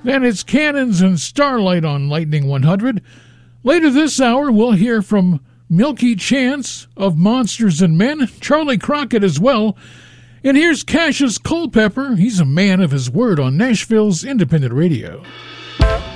Then it's Cannons and Starlight on Lightning 100. Later this hour, we'll hear from Milky Chance of Monsters and Men, Charlie Crockett as well. And here's Cassius Culpepper. He's a man of his word on Nashville's independent radio.